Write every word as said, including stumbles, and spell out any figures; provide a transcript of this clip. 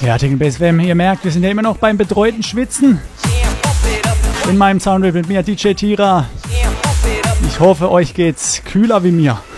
Ja, Techno Bass F M, ihr merkt, wir sind ja immer noch beim betreuten Schwitzen. In meinem Soundwave mit mir, D J Tira. Ich hoffe, euch geht's kühler wie mir.